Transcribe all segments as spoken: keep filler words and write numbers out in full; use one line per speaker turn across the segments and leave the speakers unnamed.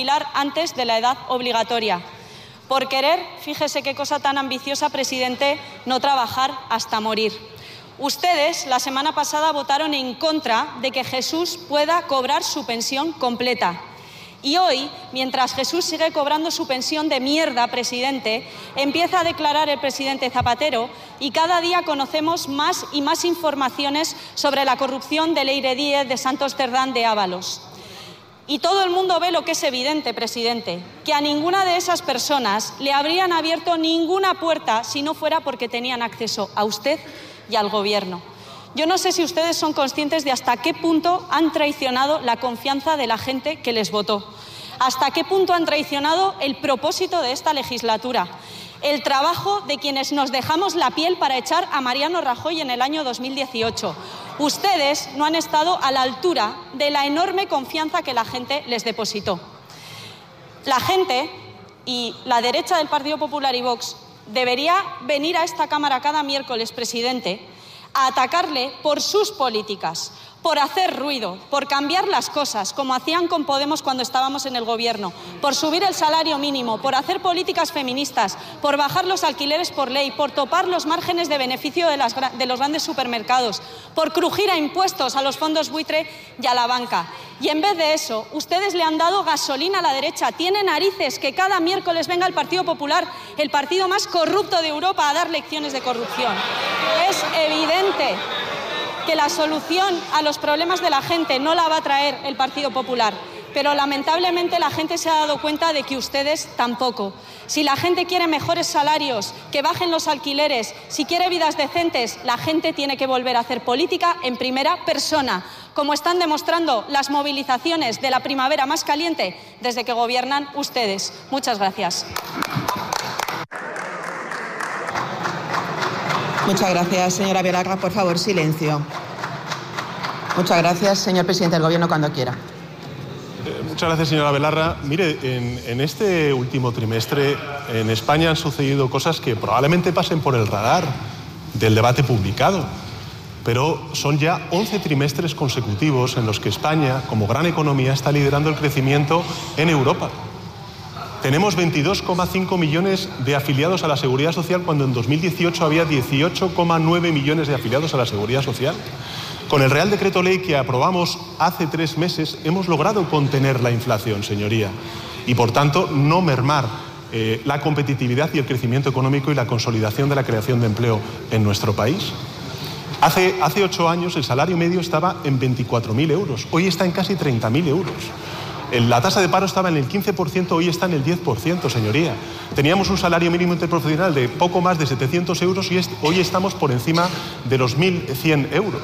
jubilar antes de la edad obligatoria. Por querer, fíjese qué cosa tan ambiciosa, presidente, no trabajar hasta morir. Ustedes la semana pasada votaron en contra de que Jesús pueda cobrar su pensión completa. Y hoy, mientras Jesús sigue cobrando su pensión de mierda, presidente, empieza a declarar el presidente Zapatero y cada día conocemos más y más informaciones sobre la corrupción de Leire Díez, de Santos Cerdán, de Ábalos. Y todo el mundo ve lo que es evidente, presidente, que a ninguna de esas personas le habrían abierto ninguna puerta si no fuera porque tenían acceso a usted y al Gobierno. Yo no sé si ustedes son conscientes de hasta qué punto han traicionado la confianza de la gente que les votó, hasta qué punto han traicionado el propósito de esta legislatura, el trabajo de quienes nos dejamos la piel para echar a Mariano Rajoy en el año dos mil dieciocho. Ustedes no han estado a la altura de la enorme confianza que la gente les depositó. La gente y la derecha del Partido Popular y Vox debería venir a esta Cámara cada miércoles, presidente, a atacarle por sus políticas, por hacer ruido, por cambiar las cosas, como hacían con Podemos cuando estábamos en el Gobierno, por subir el salario mínimo, por hacer políticas feministas, por bajar los alquileres por ley, por topar los márgenes de beneficio de, las, de los grandes supermercados, por crujir a impuestos a los fondos buitre y a la banca. Y en vez de eso, ustedes le han dado gasolina a la derecha. Tiene narices que cada miércoles venga el Partido Popular, el partido más corrupto de Europa, a dar lecciones de corrupción. Es evidente que la solución a los problemas de la gente no la va a traer el Partido Popular, pero lamentablemente la gente se ha dado cuenta de que ustedes tampoco. Si la gente quiere mejores salarios, que bajen los alquileres, si quiere vidas decentes, la gente tiene que volver a hacer política en primera persona, como están demostrando las movilizaciones de la primavera más caliente desde que gobiernan ustedes. Muchas gracias.
Muchas gracias, señora Villagra. Por favor, silencio. Muchas gracias, señor presidente del Gobierno, cuando quiera.
Eh, muchas gracias, señora Belarra. Mire, en, en este último trimestre en España han sucedido cosas que probablemente pasen por el radar del debate publicado, pero son ya once trimestres consecutivos en los que España, como gran economía, está liderando el crecimiento en Europa. Tenemos veintidós coma cinco millones de afiliados a la Seguridad Social cuando en dos mil dieciocho había dieciocho coma nueve millones de afiliados a la Seguridad Social. Con el Real Decreto Ley que aprobamos hace tres meses hemos logrado contener la inflación, señoría, y por tanto no mermar eh, la competitividad y el crecimiento económico y la consolidación de la creación de empleo en nuestro país. Hace, hace ocho años el salario medio estaba en veinticuatro mil euros, hoy está en casi treinta mil euros. La tasa de paro estaba en el quince por ciento, hoy está en el diez por ciento, señoría. Teníamos un salario mínimo interprofesional de poco más de setecientos euros y hoy estamos por encima de los mil cien euros.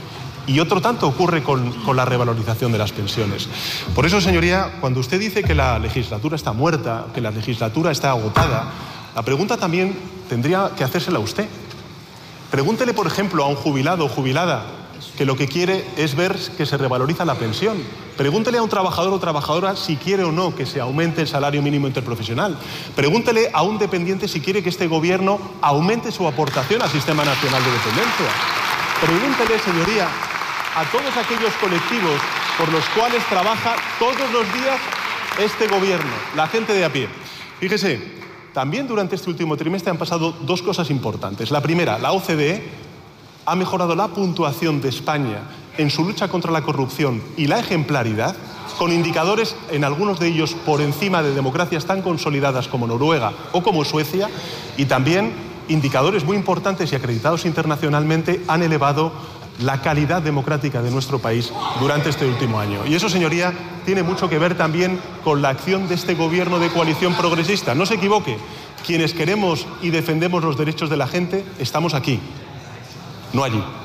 Y otro tanto ocurre con, con la revalorización de las pensiones. Por eso, señoría, cuando usted dice que la legislatura está muerta, que la legislatura está agotada, la pregunta también tendría que hacérsela a usted. Pregúntele, por ejemplo, a un jubilado o jubilada que lo que quiere es ver que se revaloriza la pensión. Pregúntele a un trabajador o trabajadora si quiere o no que se aumente el salario mínimo interprofesional. Pregúntele a un dependiente si quiere que este gobierno aumente su aportación al Sistema Nacional de Dependencia. Pregúntele, señoría, a todos aquellos colectivos por los cuales trabaja todos los días este gobierno, la gente de a pie. Fíjese, también durante este último trimestre han pasado dos cosas importantes. La primera, la O C D E ha mejorado la puntuación de España en su lucha contra la corrupción y la ejemplaridad, con indicadores, en algunos de ellos, por encima de democracias tan consolidadas como Noruega o como Suecia, y también indicadores muy importantes y acreditados internacionalmente han elevado la calidad democrática de nuestro país durante este último año. Y eso, señoría, tiene mucho que ver también con la acción de este gobierno de coalición progresista. No se equivoque, quienes queremos y defendemos los derechos de la gente estamos aquí, no allí.